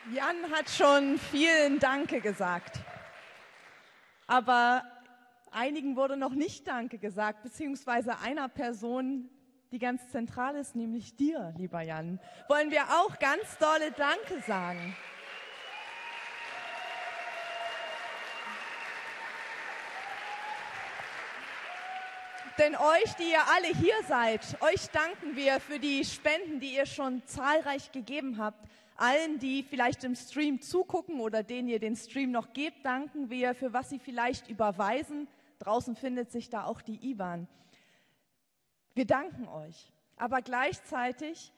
Jan hat schon vielen Danke gesagt, aber einigen wurde noch nicht Danke gesagt, beziehungsweise einer Person, die ganz zentral ist, nämlich dir, lieber Jan, wollen wir auch ganz dolle Danke sagen. Denn euch, die ihr alle hier seid, euch danken wir für die Spenden, die ihr schon zahlreich gegeben habt. Allen, die vielleicht im Stream zugucken oder denen ihr den Stream noch gebt, danken wir, für was sie vielleicht überweisen. Draußen findet sich da auch die IBAN. Wir danken euch. Aber gleichzeitig